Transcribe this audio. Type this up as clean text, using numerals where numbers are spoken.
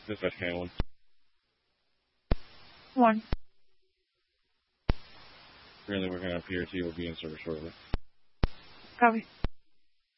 Dispatch Hamlin. 1. Currently working on PRT. Will be in service shortly. Copy.